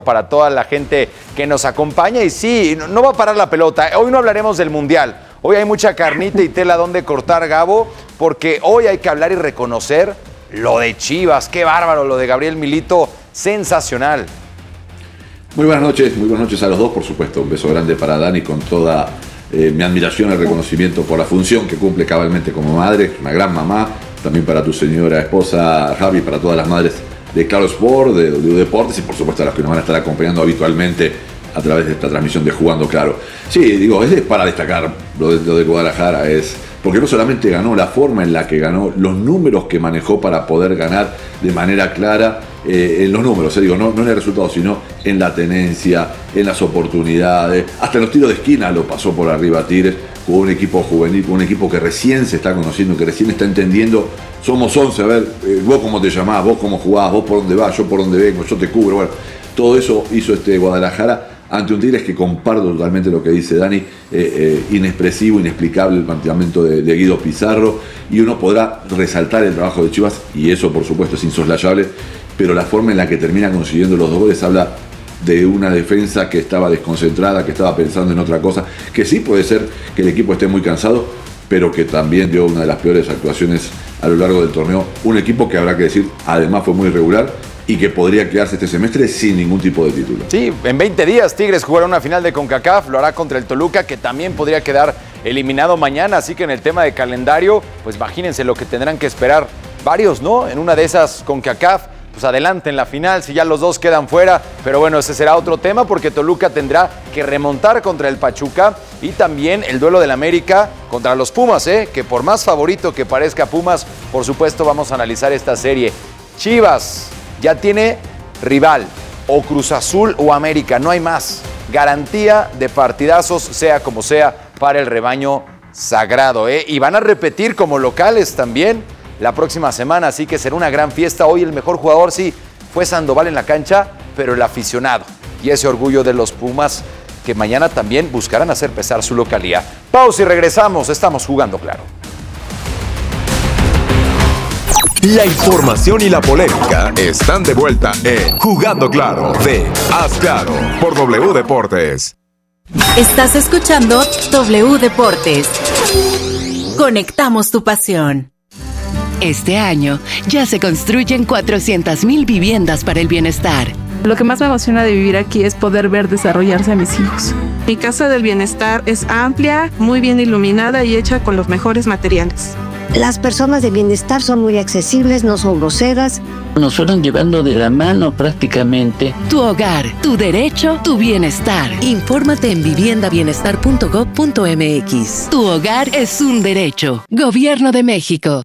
Para toda la gente que nos acompaña. Y sí, no va a parar la pelota. Hoy no hablaremos del Mundial. Hoy hay mucha carnita y tela donde cortar, Gabo, porque hoy hay que hablar y reconocer lo de Chivas. Qué bárbaro, lo de Gabriel Milito, sensacional. Muy buenas noches a los dos, por supuesto. Un beso grande para Dani con toda mi admiración y reconocimiento por la función que cumple cabalmente como madre, una gran mamá. También para tu señora esposa, Javi, para todas las madres de Claro Sport, de W Deportes y por supuesto a los que nos van a estar acompañando habitualmente a través de esta transmisión de Jugando Claro. Sí, digo, es para destacar lo de Guadalajara, es porque no solamente ganó, la forma en la que ganó, los números que manejó para poder ganar de manera clara, en los números, digo, no en el resultado, sino en la tenencia, en las oportunidades, hasta en los tiros de esquina lo pasó por arriba a Tigres, con un equipo juvenil, con un equipo que recién se está conociendo, que recién está entendiendo. Somos 11, a ver, vos cómo te llamás, vos cómo jugás, vos por dónde vas, yo por dónde vengo, yo te cubro. Bueno, todo eso hizo Guadalajara ante un Tigres que comparto totalmente lo que dice Dani, inexpresivo, inexplicable el planteamiento de Guido Pizarro, y uno podrá resaltar el trabajo de Chivas, y eso por supuesto es insoslayable, pero la forma en la que termina consiguiendo los 2 goles habla de una defensa que estaba desconcentrada, que estaba pensando en otra cosa, que sí puede ser que el equipo esté muy cansado, pero que también dio una de las peores actuaciones a lo largo del torneo. Un equipo que habrá que decir, además fue muy irregular y que podría quedarse este semestre sin ningún tipo de título. Sí, en 20 días Tigres jugará una final de CONCACAF, lo hará contra el Toluca, que también podría quedar eliminado mañana, así que en el tema de calendario, pues imagínense lo que tendrán que esperar varios, ¿no? En una de esas CONCACAF, pues adelante en la final, si ya los dos quedan fuera, pero bueno, ese será otro tema porque Toluca tendrá que remontar contra el Pachuca y también el duelo del América contra los Pumas, que por más favorito que parezca Pumas, por supuesto vamos a analizar esta serie. Chivas ya tiene rival, o Cruz Azul o América, no hay más. Garantía de partidazos, sea como sea, para el rebaño sagrado, y van a repetir como locales también la próxima semana, así que será una gran fiesta. Hoy el mejor jugador sí fue Sandoval en la cancha, pero el aficionado y ese orgullo de los Pumas que mañana también buscarán hacer pesar su localía. Pausa y regresamos, estamos Jugando Claro. La información y la polémica están de vuelta en Jugando Claro de Haz Claro por W Deportes. Estás escuchando W Deportes. Conectamos tu pasión. Este año ya se construyen 400,000 viviendas para el bienestar. Lo que más me emociona de vivir aquí es poder ver desarrollarse a mis hijos. Mi casa del bienestar es amplia, muy bien iluminada y hecha con los mejores materiales. Las personas de bienestar son muy accesibles, no son groseras. Nos fueron llevando de la mano prácticamente. Tu hogar, tu derecho, tu bienestar. Infórmate en viviendabienestar.gov.mx. Tu hogar es un derecho. Gobierno de México.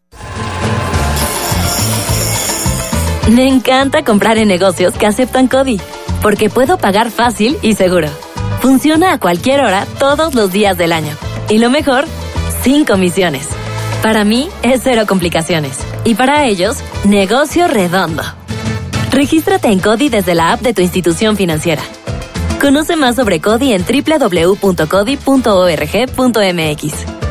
Me encanta comprar en negocios que aceptan CODI, porque puedo pagar fácil y seguro. Funciona a cualquier hora, todos los días del año. Y lo mejor, sin comisiones. Para mí es cero complicaciones. Y para ellos, negocio redondo. Regístrate en CODI desde la app de tu institución financiera. Conoce más sobre CODI en www.codi.org.mx.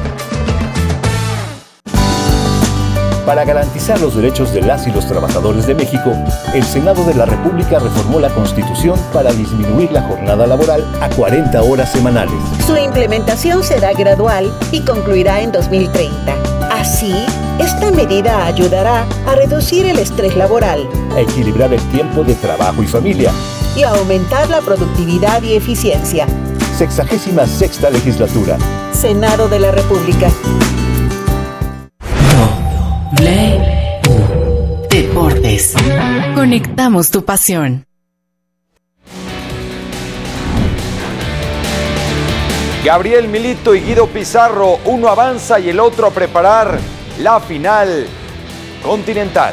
Para garantizar los derechos de las y los trabajadores de México, el Senado de la República reformó la Constitución para disminuir la jornada laboral a 40 horas semanales. Su implementación será gradual y concluirá en 2030. Así, esta medida ayudará a reducir el estrés laboral, a equilibrar el tiempo de trabajo y familia y a aumentar la productividad y eficiencia. 66ª legislatura. Senado de la República. Deportes. Conectamos tu pasión. Gabriel Milito y Guido Pizarro, uno avanza y el otro a preparar la final continental.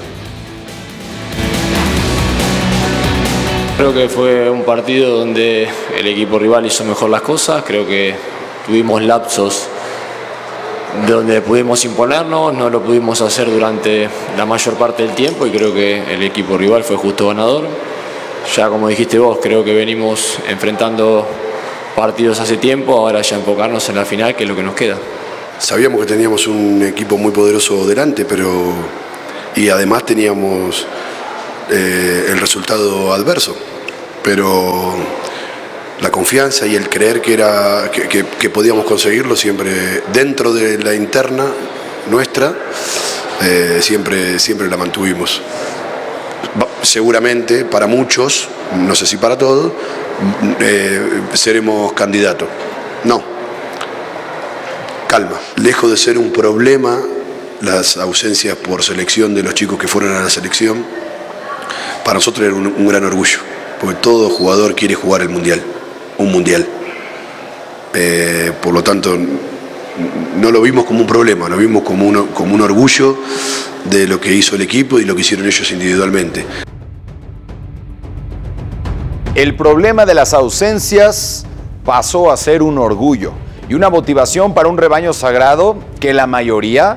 Creo que fue un partido donde el equipo rival hizo mejor las cosas, creo que tuvimos lapsos donde pudimos imponernos, no lo pudimos hacer durante la mayor parte del tiempo y creo que el equipo rival fue justo ganador. Ya como dijiste vos, creo que venimos enfrentando partidos hace tiempo, ahora ya enfocarnos en la final, que es lo que nos queda. Sabíamos que teníamos un equipo muy poderoso delante, y además teníamos el resultado adverso. pero la confianza y el creer que podíamos conseguirlo siempre dentro de la interna nuestra, siempre la mantuvimos. Seguramente para muchos, no sé si para todos, seremos candidatos. No, calma, lejos de ser un problema las ausencias por selección de los chicos que fueron a la selección, para nosotros era un gran orgullo, porque todo jugador quiere jugar un mundial. Por lo tanto, no lo vimos como un problema, lo vimos como un orgullo de lo que hizo el equipo y lo que hicieron ellos individualmente. El problema de las ausencias pasó a ser un orgullo y una motivación para un rebaño sagrado que la mayoría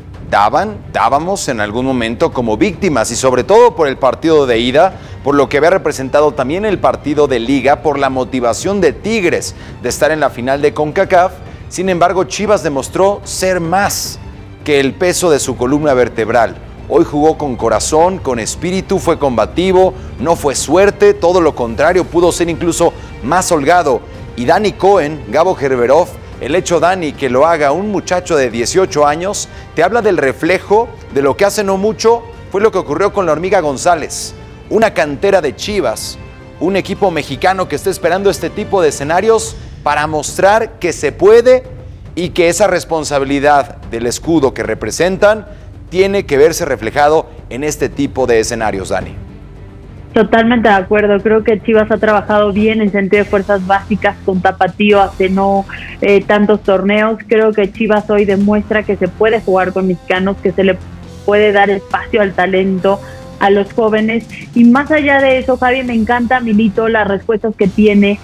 dábamos en algún momento como víctimas, y sobre todo por el partido de ida, por lo que había representado también el partido de liga, por la motivación de Tigres de estar en la final de CONCACAF. Sin embargo, Chivas demostró ser más que el peso de su columna vertebral. Hoy jugó con corazón, con espíritu, fue combativo, no fue suerte, todo lo contrario, pudo ser incluso más holgado. Y Dani Cohen, Gabo Gerberov, el hecho, Dani, que lo haga un muchacho de 18 años, te habla del reflejo de lo que hace no mucho fue lo que ocurrió con la Hormiga González, una cantera de Chivas, un equipo mexicano que está esperando este tipo de escenarios para mostrar que se puede y que esa responsabilidad del escudo que representan tiene que verse reflejado en este tipo de escenarios, Dani. Totalmente de acuerdo, creo que Chivas ha trabajado bien en sentido de fuerzas básicas con Tapatío hace no tantos torneos. Creo que Chivas hoy demuestra que se puede jugar con mexicanos, que se le puede dar espacio al talento, a los jóvenes, y más allá de eso, Javi, me encanta Milito, las respuestas que tiene,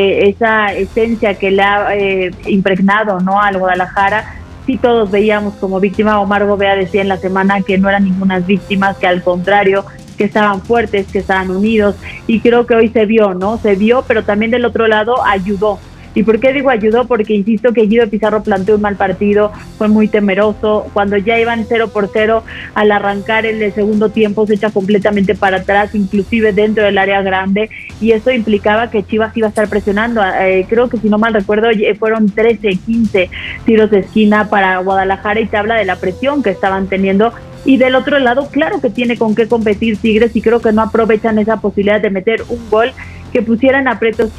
esa esencia que le ha impregnado, ¿no?, al Guadalajara. Sí, todos veíamos como víctima. Omar Gobea decía en la semana que no eran ninguna víctimas, que al contrario, que estaban fuertes, que estaban unidos, y creo que hoy se vio, ¿no? Se vio, pero también del otro lado ayudó. ¿Y por qué digo ayudó? Porque insisto que Guido Pizarro planteó un mal partido, fue muy temeroso, cuando ya iban 0-0, al arrancar el segundo tiempo se echa completamente para atrás, inclusive dentro del área grande, y eso implicaba que Chivas iba a estar presionando. Creo que si no mal recuerdo fueron 13-15 tiros de esquina para Guadalajara, y te habla de la presión que estaban teniendo. Y del otro lado, claro que tiene con qué competir Tigres, y creo que no aprovechan esa posibilidad de meter un gol que pusieran aprietos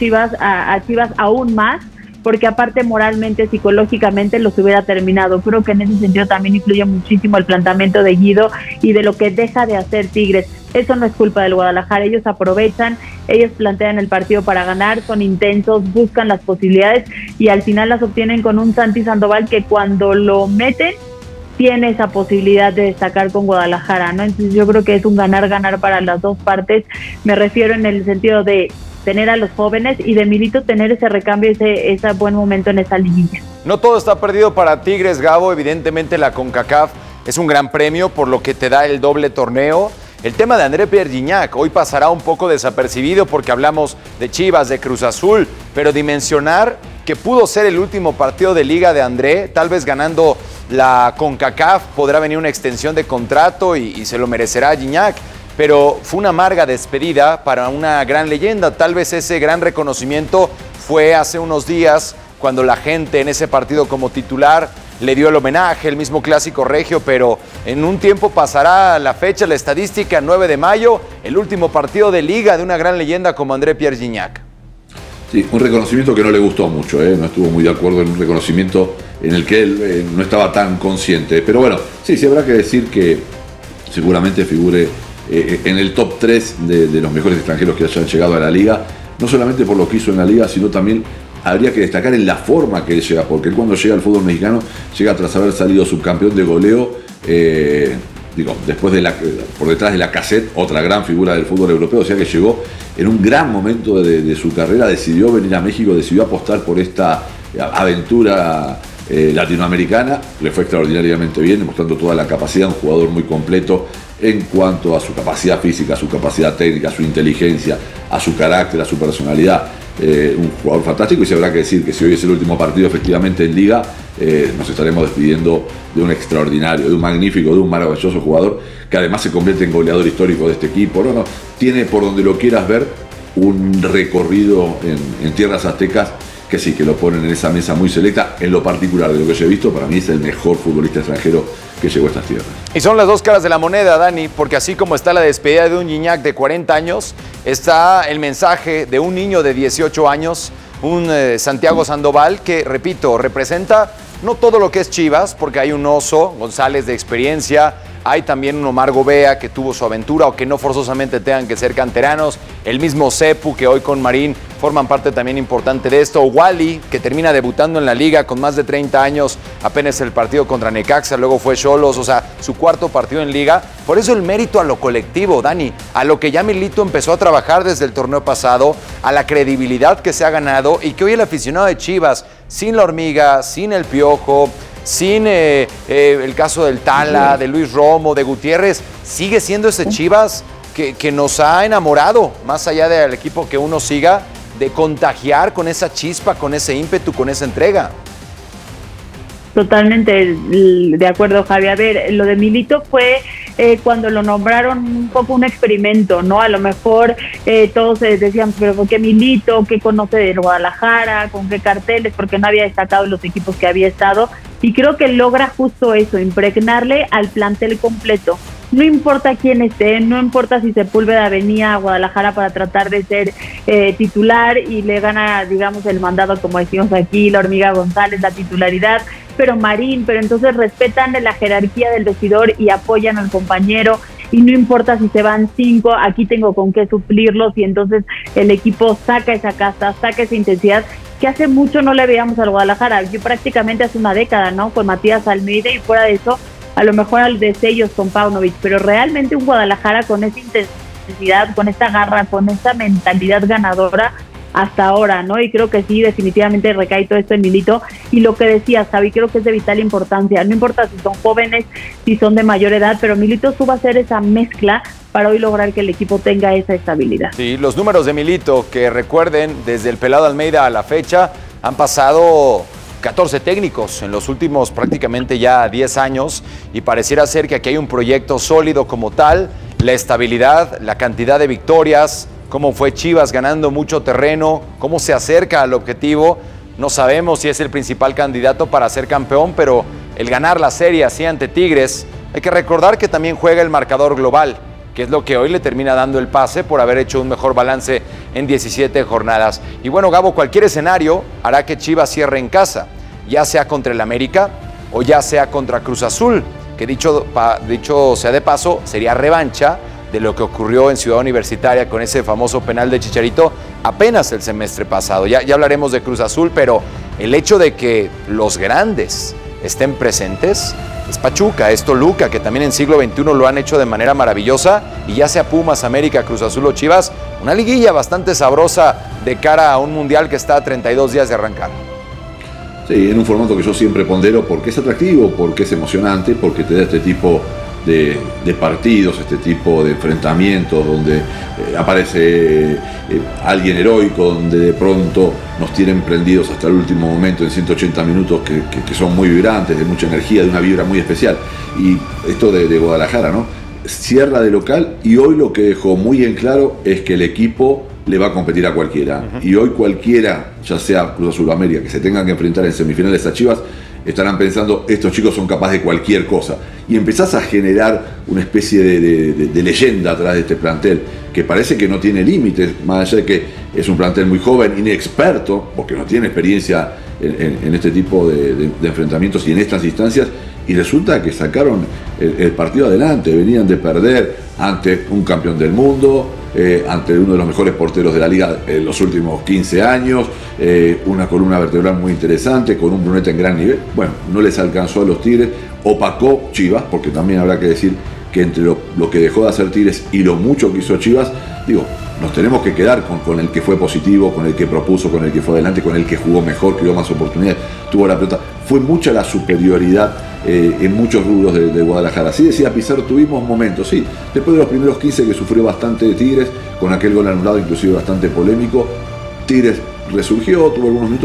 a Chivas aún más, porque aparte moralmente, psicológicamente los hubiera terminado. Creo que en ese sentido también influye muchísimo el planteamiento de Guido y de lo que deja de hacer Tigres. Eso no es culpa del Guadalajara, ellos aprovechan, ellos plantean el partido para ganar, son intensos, buscan las posibilidades y al final las obtienen con un Santi Sandoval que cuando lo meten tiene esa posibilidad de destacar con Guadalajara, ¿no? Entonces yo creo que es un ganar-ganar para las dos partes. Me refiero en el sentido de tener a los jóvenes y de Milito tener ese recambio, ese buen momento en esa liguilla. No todo está perdido para Tigres, Gabo. Evidentemente la CONCACAF es un gran premio por lo que te da el doble torneo. El tema de André Pierre Gignac hoy pasará un poco desapercibido porque hablamos de Chivas, de Cruz Azul, pero dimensionar que pudo ser el último partido de liga de André, tal vez ganando la CONCACAF podrá venir una extensión de contrato y se lo merecerá Gignac, pero fue una amarga despedida para una gran leyenda. Tal vez ese gran reconocimiento fue hace unos días cuando la gente en ese partido como titular le dio el homenaje, el mismo clásico regio, pero en un tiempo pasará la fecha, la estadística, 9 de mayo, el último partido de liga de una gran leyenda como André Pierre Gignac. Sí, un reconocimiento que no le gustó mucho, no estuvo muy de acuerdo en un reconocimiento en el que él no estaba tan consciente. Pero bueno, sí habrá que decir que seguramente figure en el top 3 de los mejores extranjeros que hayan llegado a la liga, no solamente por lo que hizo en la liga, sino también habría que destacar en la forma que él llega, porque él cuando llega al fútbol mexicano llega tras haber salido subcampeón de goleo, después por detrás de la Cassette, otra gran figura del fútbol europeo, o sea que llegó en un gran momento de su carrera, decidió venir a México, decidió apostar por esta aventura latinoamericana, le fue extraordinariamente bien, demostrando toda la capacidad, un jugador muy completo en cuanto a su capacidad física, a su capacidad técnica, a su inteligencia, a su carácter, a su personalidad. Un jugador fantástico, y se habrá que decir que si hoy es el último partido efectivamente en liga, nos estaremos despidiendo de un extraordinario, de un magnífico, de un maravilloso jugador que además se convierte en goleador histórico de este equipo. Tiene, por donde lo quieras ver, un recorrido en tierras aztecas que sí, que lo ponen en esa mesa muy selecta. En lo particular de lo que yo he visto, para mí es el mejor futbolista extranjero que llegó a estas tierras. Y son las dos caras de la moneda, Dani, porque así como está la despedida de un Gignac de 40 años, está el mensaje de un niño de 18 años, un Santiago Sandoval, que, repito, representa no todo lo que es Chivas, porque hay un Oso González de experiencia, hay también un Omar Gobea que tuvo su aventura o que no forzosamente tengan que ser canteranos, el mismo Cepu que hoy con Marín forman parte también importante de esto, Wally que termina debutando en la liga con más de 30 años, apenas el partido contra Necaxa, luego fue Xolos, o sea, su cuarto partido en liga. Por eso el mérito a lo colectivo, Dani, a lo que ya Milito empezó a trabajar desde el torneo pasado, a la credibilidad que se ha ganado y que hoy el aficionado de Chivas, sin la Hormiga, sin el Piojo, sin el caso del Tala, de Luis Romo, de Gutiérrez, sigue siendo ese Chivas que nos ha enamorado, más allá del equipo que uno siga, de contagiar con esa chispa, con ese ímpetu, con esa entrega. Totalmente de acuerdo, Javi. A ver, lo de Milito fue cuando lo nombraron un poco un experimento, ¿no? A lo mejor todos decían, pero ¿por qué Milito? ¿Qué conoce de Guadalajara? ¿Con qué carteles? Porque no había destacado en los equipos que había estado. Y creo que logra justo eso, impregnarle al plantel completo. No importa quién esté, no importa si Sepúlveda venía a Guadalajara para tratar de ser titular y le gana, digamos, el mandado, como decimos aquí, la Hormiga González, la titularidad, pero Marín, pero entonces respetan la jerarquía del vestidor y apoyan al compañero, y no importa si se van 5, aquí tengo con qué suplirlos, y entonces el equipo saca esa casta, saca esa intensidad, que hace mucho no le veíamos al Guadalajara, yo prácticamente hace una década, ¿no? Con Matías Almeida, y fuera de eso, a lo mejor al de sellos con Paunovic, pero realmente un Guadalajara con esa intensidad, con esta garra, con esta mentalidad ganadora hasta ahora, ¿no? Y creo que sí, definitivamente recae todo esto en Milito. Y lo que decías, Javi, creo que es de vital importancia. No importa si son jóvenes, si son de mayor edad, pero Milito supo hacer esa mezcla para hoy lograr que el equipo tenga esa estabilidad. Sí, los números de Milito, que recuerden, desde el Pelado Almeida a la fecha, han pasado 14 técnicos en los últimos prácticamente ya 10 años y pareciera ser que aquí hay un proyecto sólido como tal, la estabilidad, la cantidad de victorias, cómo fue Chivas ganando mucho terreno, cómo se acerca al objetivo. No sabemos si es el principal candidato para ser campeón, pero el ganar la serie así ante Tigres, hay que recordar que también juega el marcador global, que es lo que hoy le termina dando el pase por haber hecho un mejor balance en 17 jornadas. Y bueno, Gabo, cualquier escenario hará que Chivas cierre en casa, ya sea contra el América o ya sea contra Cruz Azul, que dicho sea de paso, sería revancha de lo que ocurrió en Ciudad Universitaria con ese famoso penal de Chicharito apenas el semestre pasado. Ya hablaremos de Cruz Azul, pero el hecho de que los grandes estén presentes es Pachuca, es Toluca, que también en siglo XXI lo han hecho de manera maravillosa, y ya sea Pumas, América, Cruz Azul o Chivas, una liguilla bastante sabrosa de cara a un mundial que está a 32 días de arrancar. Sí, en un formato que yo siempre pondero porque es atractivo, porque es emocionante, porque te da este tipo de partidos, este tipo de enfrentamientos donde aparece alguien heroico, donde de pronto nos tienen prendidos hasta el último momento en 180 minutos que son muy vibrantes, de mucha energía, de una vibra muy especial. Y esto de Guadalajara, ¿no? Cierra de local, y hoy lo que dejó muy en claro es que el equipo le va a competir a cualquiera. Y hoy cualquiera, ya sea Cruz Azul o América, que se tengan que enfrentar en semifinales a Chivas, estarán pensando, estos chicos son capaces de cualquier cosa. Y empezás a generar una especie de leyenda atrás de este plantel, que parece que no tiene límites, más allá de que es un plantel muy joven, inexperto, porque no tiene experiencia en este tipo de enfrentamientos y en estas instancias, y resulta que sacaron el partido adelante. Venían de perder ante un campeón del mundo, ante uno de los mejores porteros de la liga en los últimos 15 años, una columna vertebral muy interesante, con un Bruneta en gran nivel. Bueno, no les alcanzó a los Tigres, opacó Chivas, porque también habrá que decir que entre lo que dejó de hacer Tigres y lo mucho que hizo Chivas, digo, nos tenemos que quedar con el que fue positivo, con el que propuso, con el que fue adelante, con el que jugó mejor, que dio más oportunidades, tuvo la pelota. Fue mucha la superioridad en muchos rubros de Guadalajara. Así decía Pizarro, tuvimos momentos, sí, después de los primeros 15 que sufrió bastante de Tigres, con aquel gol anulado inclusive bastante polémico, Tigres resurgió, tuvo algunos minutos,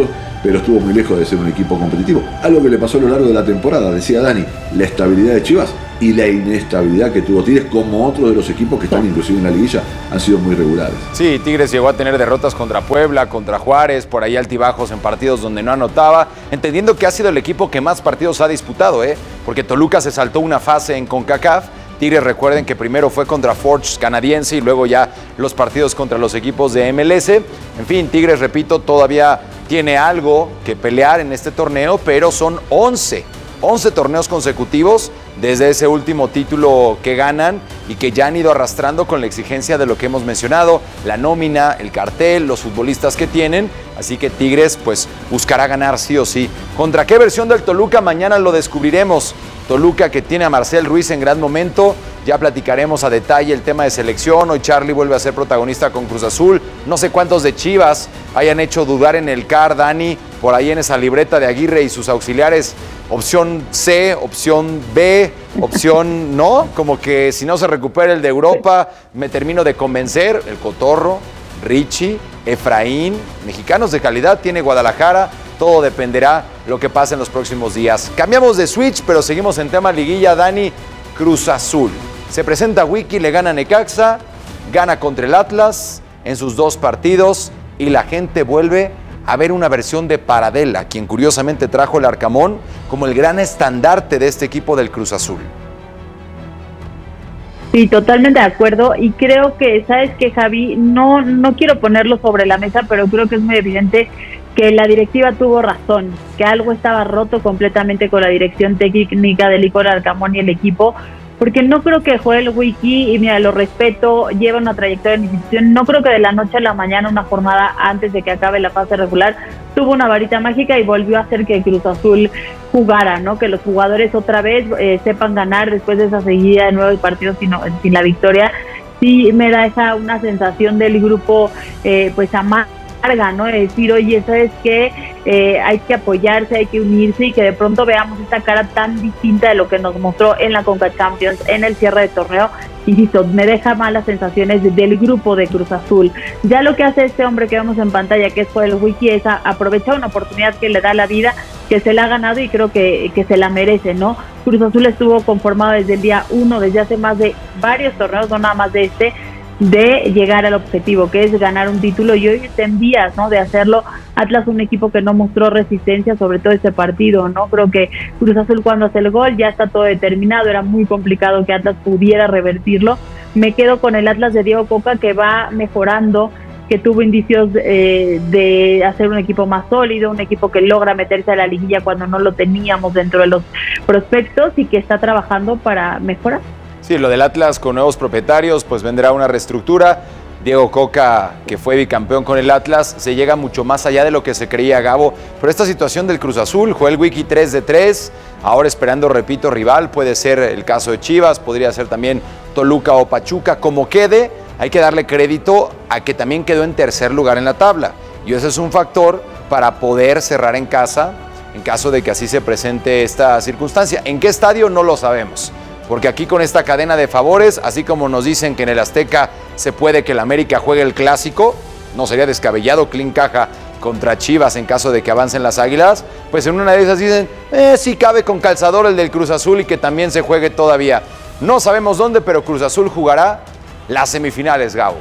pero estuvo muy lejos de ser un equipo competitivo. Algo que le pasó a lo largo de la temporada, decía Dani, la estabilidad de Chivas y la inestabilidad que tuvo Tigres, como otros de los equipos que están inclusive en la liguilla, han sido muy regulares. Sí, Tigres llegó a tener derrotas contra Puebla, contra Juárez, por ahí altibajos en partidos donde no anotaba, entendiendo que ha sido el equipo que más partidos ha disputado, porque Toluca se saltó una fase en CONCACAF. Tigres, recuerden que primero fue contra Forge canadiense y luego ya los partidos contra los equipos de MLS. En fin, Tigres, repito, todavía tiene algo que pelear en este torneo, pero son 11 torneos consecutivos desde ese último título que ganan y que ya han ido arrastrando con la exigencia de lo que hemos mencionado, la nómina, el cartel, los futbolistas que tienen, así que Tigres pues buscará ganar sí o sí. ¿Contra qué versión del Toluca? Mañana lo descubriremos. Toluca que tiene a Marcel Ruiz en gran momento, ya platicaremos a detalle el tema de selección, hoy Charlie vuelve a ser protagonista con Cruz Azul, no sé cuántos de Chivas hayan hecho dudar en el CAR, Dani, por ahí en esa libreta de Aguirre y sus auxiliares, opción C, opción B, opción no, como que si no se recupera el de Europa, me termino de convencer, el Cotorro, Richie, Efraín, mexicanos de calidad tiene Guadalajara. Todo dependerá lo que pase en los próximos días. Cambiamos de switch, pero seguimos en tema liguilla. Dani, Cruz Azul. Se presenta Wiki, le gana a Necaxa, gana contra el Atlas en sus 2 partidos y la gente vuelve a ver una versión de Paradela, quien curiosamente trajo el Arcamón como el gran estandarte de este equipo del Cruz Azul. Sí, totalmente de acuerdo y creo que, ¿sabes qué, Javi? No quiero ponerlo sobre la mesa, pero creo que es muy evidente que la directiva tuvo razón, que algo estaba roto completamente con la dirección técnica del Licor Arcamón y el equipo, porque no creo que Joel Wiki, y mira, lo respeto, lleva una trayectoria en institución, no creo que de la noche a la mañana, una jornada antes de que acabe la fase regular, tuvo una varita mágica y volvió a hacer que Cruz Azul jugara, ¿no? Que los jugadores otra vez sepan ganar después de esa seguida de 9 partidos sin la victoria. Sí me da esa una sensación del grupo pues amarga, ¿no? De decir, oye, ¿sabes qué? Hay que apoyarse, hay que unirse y que de pronto veamos esta cara tan distinta de lo que nos mostró en la Conca Champions, en el cierre de torneo. Insisto, me deja malas sensaciones del grupo de Cruz Azul. Ya lo que hace este hombre que vemos en pantalla, que es Joel Wiki, es aprovechar una oportunidad que le da la vida, que se la ha ganado y creo que se la merece, ¿no? Cruz Azul estuvo conformado desde el día 1, desde hace más de varios torneos, no nada más de de llegar al objetivo, que es ganar un título, y hoy está en vías, ¿no?, de hacerlo. Atlas, un equipo que no mostró resistencia, sobre todo este partido, ¿no? Creo que Cruz Azul, cuando hace el gol, ya está todo determinado, era muy complicado que Atlas pudiera revertirlo. Me quedo con el Atlas de Diego Coca, que va mejorando, que tuvo indicios de hacer un equipo más sólido, un equipo que logra meterse a la liguilla cuando no lo teníamos dentro de los prospectos y que está trabajando para mejorar. Sí, lo del Atlas con nuevos propietarios, pues vendrá una reestructura. Diego Coca, que fue bicampeón con el Atlas, se llega mucho más allá de lo que se creía, Gabo. Pero esta situación del Cruz Azul, Joel Wiki 3 de 3, ahora esperando, repito, rival, puede ser el caso de Chivas, podría ser también Toluca o Pachuca, como quede, hay que darle crédito a que también quedó en tercer lugar en la tabla. Y ese es un factor para poder cerrar en casa, en caso de que así se presente esta circunstancia. ¿En qué estadio? No lo sabemos. Porque aquí con esta cadena de favores, así como nos dicen que en el Azteca se puede que el América juegue el clásico, no sería descabellado que encaja contra Chivas en caso de que avancen las Águilas, pues en una de esas dicen, sí cabe con calzador el del Cruz Azul y que también se juegue todavía. No sabemos dónde, pero Cruz Azul jugará las semifinales, Gabo.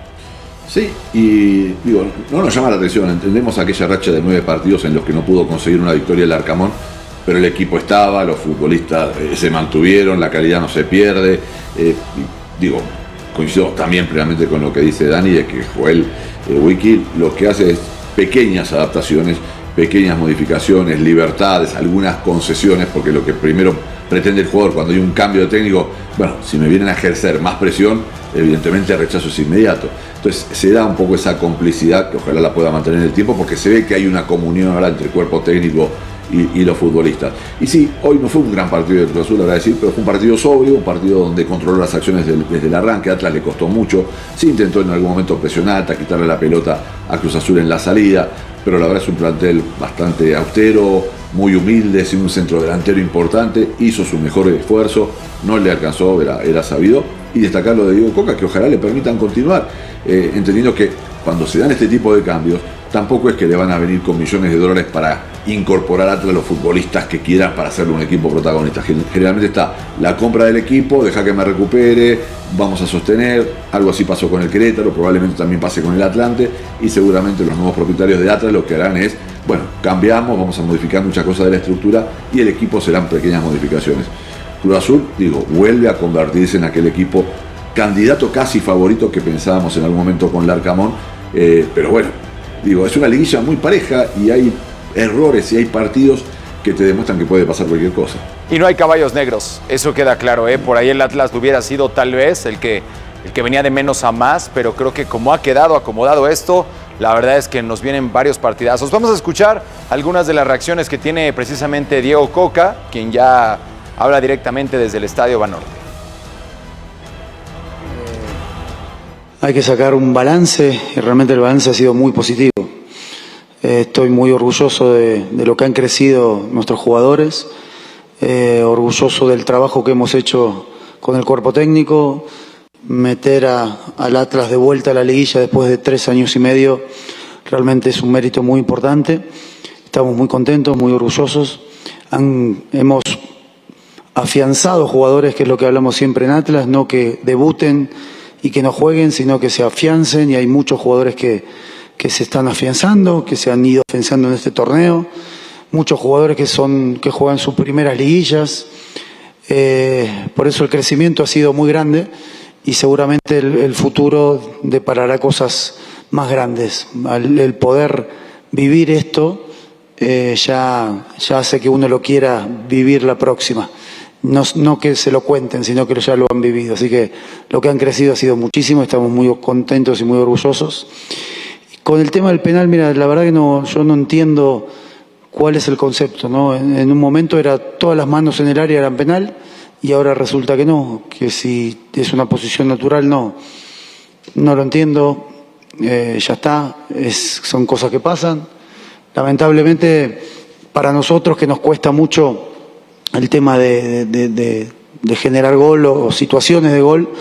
Sí, y digo, no nos llama la atención, entendemos aquella racha de 9 partidos en los que no pudo conseguir una victoria el Arcamón, pero el equipo estaba, los futbolistas se mantuvieron, la calidad no se pierde. Digo, coincido también plenamente con lo que dice Dani, de que Joel Wiki lo que hace es pequeñas adaptaciones, pequeñas modificaciones, libertades, algunas concesiones, porque lo que primero pretende el jugador cuando hay un cambio de técnico, bueno, si me vienen a ejercer más presión, evidentemente el rechazo es inmediato. Entonces se da un poco esa complicidad, que ojalá la pueda mantener en el tiempo, porque se ve que hay una comunión ahora entre el cuerpo técnico y los futbolistas. Y sí, hoy no fue un gran partido de Cruz Azul, habrá decir, pero fue un partido sobrio, un partido donde controló las acciones desde el arranque. A Atlas le costó mucho, sí intentó en algún momento presionar, quitarle la pelota a Cruz Azul en la salida, pero la verdad es un plantel bastante austero, muy humilde, sin un centro delantero importante, hizo su mejor esfuerzo, no le alcanzó, era sabido, y destacar lo de Diego Coca, que ojalá le permitan continuar, entendiendo que cuando se dan este tipo de cambios, tampoco es que le van a venir con millones de dólares para incorporar a Atlas los futbolistas que quieran para hacerle un equipo protagonista. Generalmente está la compra del equipo, deja que me recupere, vamos a sostener. Algo así pasó con el Querétaro, probablemente también pase con el Atlante, y seguramente los nuevos propietarios de Atlas lo que harán es, bueno, cambiamos, vamos a modificar muchas cosas de la estructura y el equipo serán pequeñas modificaciones. Cruz Azul, vuelve a convertirse en aquel equipo candidato casi favorito que pensábamos en algún momento con Larcamón, pero bueno, es una liguilla muy pareja y hay errores y hay partidos que te demuestran que puede pasar cualquier cosa. Y no hay caballos negros, eso queda claro, Por ahí el Atlas hubiera sido tal vez el que venía de menos a más, pero creo que como ha quedado acomodado esto, la verdad es que nos vienen varios partidazos. Vamos a escuchar algunas de las reacciones que tiene precisamente Diego Coca, quien ya habla directamente desde el Estadio Banorte. Hay que sacar un balance y realmente el balance ha sido muy positivo. Estoy muy orgulloso de lo que han crecido nuestros jugadores, orgulloso del trabajo que hemos hecho con el cuerpo técnico. Meter al Atlas de vuelta a la liguilla después de 3 años y medio realmente es un mérito muy importante. Estamos muy contentos, muy orgullosos. Hemos afianzado jugadores, que es lo que hablamos siempre en Atlas, no que debuten y que no jueguen, sino que se afiancen, y hay muchos jugadores que se están afianzando, que se han ido afianzando en este torneo, muchos jugadores que juegan sus primeras liguillas, por eso el crecimiento ha sido muy grande y seguramente el futuro deparará cosas más grandes. El poder vivir esto ya hace que uno lo quiera vivir la próxima. No que se lo cuenten, sino que ya lo han vivido. Así que lo que han crecido ha sido muchísimo, estamos muy contentos y muy orgullosos. Con el tema del penal, mira, la verdad que yo no entiendo cuál es el concepto, ¿no? En un momento era todas las manos en el área eran penal y ahora resulta que no, que si es una posición natural, no lo entiendo, ya está, son cosas que pasan. Lamentablemente para nosotros, que nos cuesta mucho el tema de generar gol o situaciones de gol,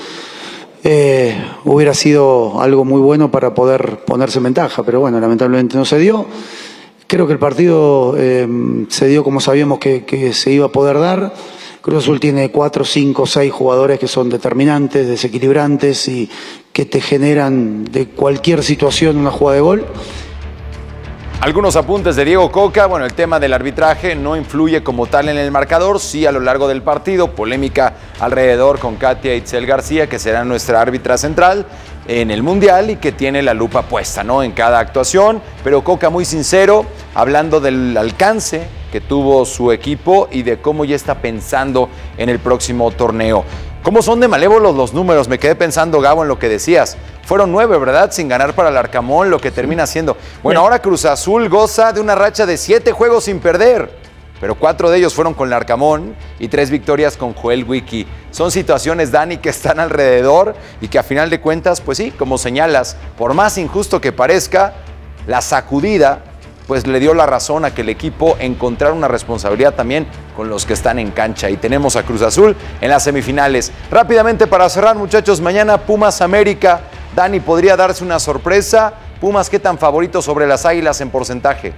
hubiera sido algo muy bueno para poder ponerse en ventaja, pero bueno, lamentablemente no se dio. Creo que el partido se dio como sabíamos que se iba a poder dar. Cruz Azul tiene 4, 5, 6 jugadores que son determinantes, desequilibrantes y que te generan de cualquier situación una jugada de gol. Algunos apuntes de Diego Coca. Bueno, el tema del arbitraje no influye como tal en el marcador, sí a lo largo del partido. Polémica alrededor con Katia Itzel García, que será nuestra árbitra central en el Mundial y que tiene la lupa puesta, ¿no?, en cada actuación. Pero Coca muy sincero, hablando del alcance que tuvo su equipo y de cómo ya está pensando en el próximo torneo. ¿Cómo son de malévolos los números? Me quedé pensando, Gabo, en lo que decías. Fueron 9, ¿verdad? Sin ganar para el Larcamón, lo que termina siendo. Bueno, ahora Cruz Azul goza de una racha de 7 juegos sin perder, pero 4 de ellos fueron con Larcamón y 3 victorias con Joel Wiki. Son situaciones, Dani, que están alrededor y que a final de cuentas, pues sí, como señalas, por más injusto que parezca, la sacudida pues le dio la razón a que el equipo encontrara una responsabilidad también con los que están en cancha. Y tenemos a Cruz Azul en las semifinales. Rápidamente para cerrar, muchachos, mañana Pumas América. Dani, ¿podría darse una sorpresa? Pumas, ¿qué tan favorito sobre las Águilas en porcentaje?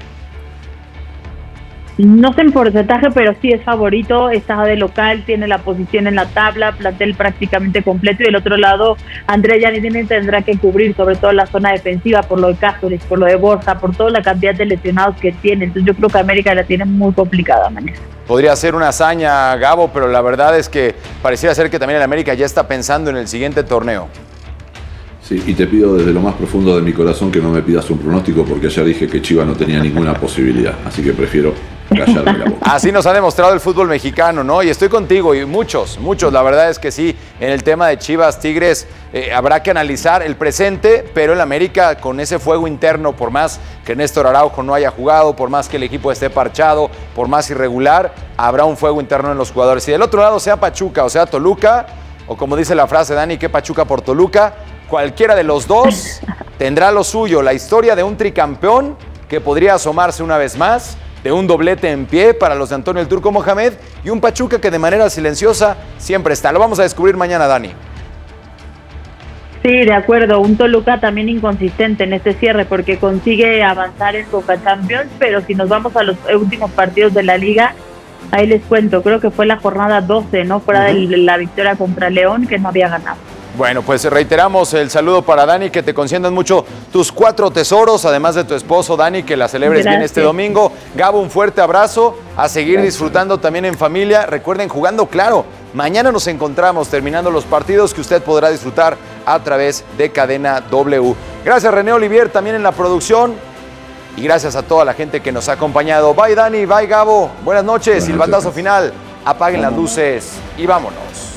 No sé en porcentaje, pero sí es favorito, está de local, tiene la posición en la tabla, plantel prácticamente completo, y del otro lado Andrés Jardine tendrá que cubrir sobre todo la zona defensiva por lo de Cáceres, por lo de Borja, por toda la cantidad de lesionados que tiene. Entonces yo creo que América la tiene muy complicada mañana. Podría ser una hazaña, Gabo, pero la verdad es que pareciera ser que también el América ya está pensando en el siguiente torneo. Sí, y te pido desde lo más profundo de mi corazón que no me pidas un pronóstico, porque ayer dije que Chivas no tenía ninguna posibilidad, así que prefiero callarme la boca. Así nos ha demostrado el fútbol mexicano, ¿no? Y estoy contigo, y muchos, la verdad es que sí, en el tema de Chivas, Tigres, habrá que analizar el presente, pero el América con ese fuego interno, por más que Néstor Araujo no haya jugado, por más que el equipo esté parchado, por más irregular, habrá un fuego interno en los jugadores. Y del otro lado, sea Pachuca o sea Toluca, o como dice la frase, Dani, que Pachuca por Toluca, cualquiera de los dos tendrá lo suyo, la historia de un tricampeón que podría asomarse una vez más, de un doblete en pie para los de Antonio el Turco Mohamed y un Pachuca que de manera silenciosa siempre está. Lo vamos a descubrir mañana, Dani. Sí, de acuerdo. Un Toluca también inconsistente en este cierre porque consigue avanzar en Conca Champions, pero si nos vamos a los últimos partidos de la liga, ahí les cuento, creo que fue la jornada 12, ¿no? Fuera de la victoria contra León, que no había ganado. Bueno, pues reiteramos el saludo para Dani, que te consientan mucho tus 4 tesoros, además de tu esposo Dani, que la celebres bien este domingo. Gabo, un fuerte abrazo, a seguir disfrutando también en familia. Recuerden, Jugando Claro, mañana nos encontramos terminando los partidos que usted podrá disfrutar a través de Cadena W. Gracias René Olivier también en la producción y gracias a toda la gente que nos ha acompañado. Bye Dani, bye Gabo, buenas noches, silbatazo final, apaguen las luces y vámonos.